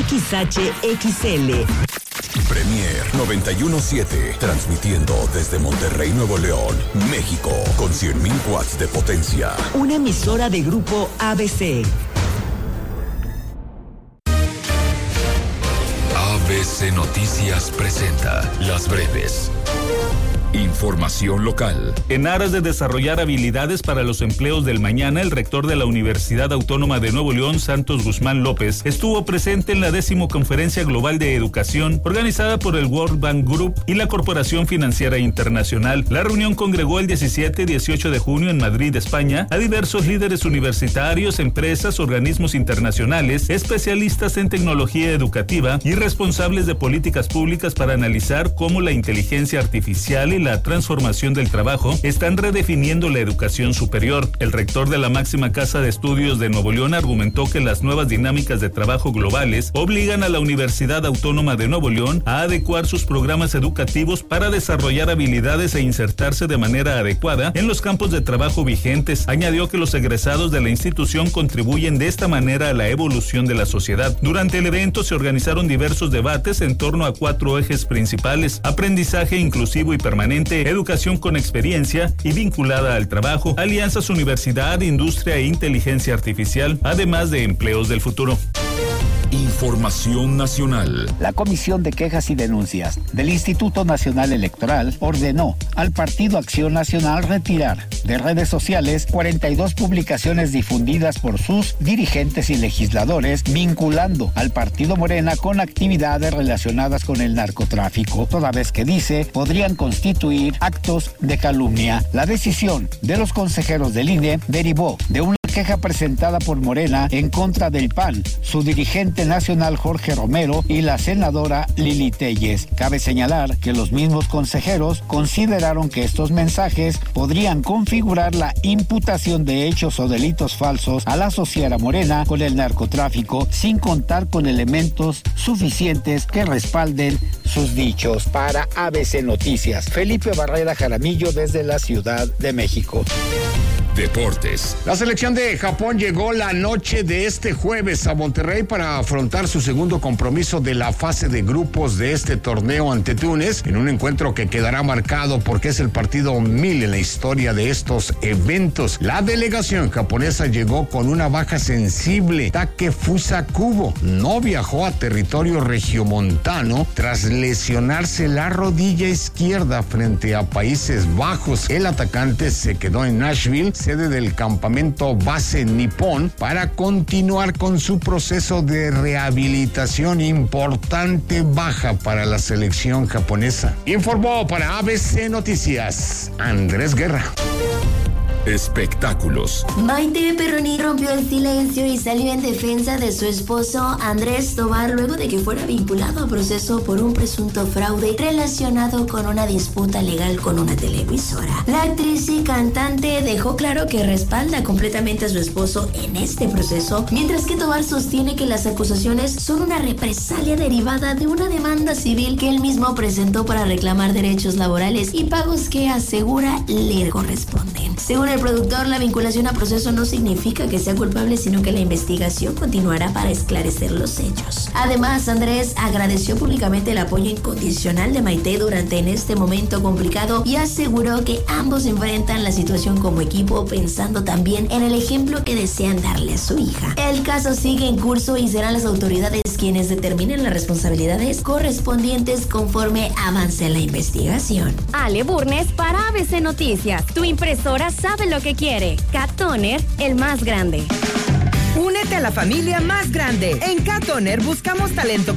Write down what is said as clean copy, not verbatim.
XHXL. Premier 91.7, transmitiendo desde Monterrey, Nuevo León, México, con 100,000 watts de potencia. Una emisora de Grupo ABC. ABC Noticias presenta Las Breves. Información local. En aras de desarrollar habilidades para los empleos del mañana, el rector de la Universidad Autónoma de Nuevo León, Santos Guzmán López, estuvo presente en la 10ª Conferencia Global de Educación, organizada por el World Bank Group y la Corporación Financiera Internacional. La reunión congregó el 17 y 18 de junio en Madrid, España, a diversos líderes universitarios, empresas, organismos internacionales, especialistas en tecnología educativa y responsables de políticas públicas para analizar cómo la inteligencia artificial y la transformación del trabajo están redefiniendo la educación superior. El rector de la máxima casa de estudios de Nuevo León argumentó que las nuevas dinámicas de trabajo globales obligan a la Universidad Autónoma de Nuevo León a adecuar sus programas educativos para desarrollar habilidades e insertarse de manera adecuada en los campos de trabajo vigentes. Añadió que los egresados de la institución contribuyen de esta manera a la evolución de la sociedad. Durante el evento se organizaron diversos debates en torno a 4 ejes principales: aprendizaje inclusivo y permanente, educación con experiencia y vinculada al trabajo, alianzas universidad, industria e inteligencia artificial, además de empleos del futuro. Información nacional. La Comisión de Quejas y Denuncias del Instituto Nacional Electoral ordenó al Partido Acción Nacional retirar de redes sociales 42 publicaciones difundidas por sus dirigentes y legisladores vinculando al Partido Morena con actividades relacionadas con el narcotráfico, toda vez que dice podrían constituir actos de calumnia. La decisión de los consejeros del INE derivó de una queja presentada por Morena en contra del PAN, su dirigente nacional Jorge Romero y la senadora Lili Telles. Cabe señalar que los mismos consejeros consideraron que estos mensajes podrían configurar la imputación de hechos o delitos falsos al asociar a Morena con el narcotráfico sin contar con elementos suficientes que respalden sus dichos. Para ABC Noticias, Felipe Barrera Jaramillo desde la Ciudad de México. Deportes. La selección de Japón llegó la noche de este jueves a Monterrey para afrontar su segundo compromiso de la fase de grupos de este torneo ante Túnez, en un encuentro que quedará marcado porque es el partido 1000 en la historia de estos eventos. La delegación japonesa llegó con una baja sensible. Takefusa Kubo no viajó a territorio regiomontano tras lesionarse la rodilla izquierda frente a Países Bajos. El atacante se quedó en Nashville, sede del campamento base nipón, para continuar con su proceso de rehabilitación. Importante baja para la selección japonesa. Informó para ABC Noticias Andrés Guerra. Espectáculos. Maite Perroni rompió el silencio y salió en defensa de su esposo Andrés Tobar luego de que fuera vinculado a proceso por un presunto fraude relacionado con una disputa legal con una televisora. La actriz y cantante dejó claro que respalda completamente a su esposo en este proceso, mientras que Tobar sostiene que las acusaciones son una represalia derivada de una demanda civil que él mismo presentó para reclamar derechos laborales y pagos que asegura le corresponden. Según el productor, la vinculación a proceso no significa que sea culpable, sino que la investigación continuará para esclarecer los hechos. Además, Andrés agradeció públicamente el apoyo incondicional de Maite durante en este momento complicado y aseguró que ambos enfrentan la situación como equipo, pensando también en el ejemplo que desean darle a su hija. El caso sigue en curso y serán las autoridades quienes determinen las responsabilidades correspondientes conforme avance la investigación. Ale Burnes para ABC Noticias. Tu impresora sabe lo que quiere. Cat Toner, el más grande. Únete a la familia más grande. En Cat Toner buscamos talento